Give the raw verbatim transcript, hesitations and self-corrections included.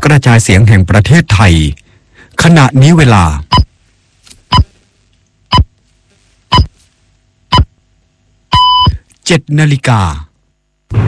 ระจายเสียงแห่งประเทศไทยขณะนี้เวลาเจ็ดนาฬิกา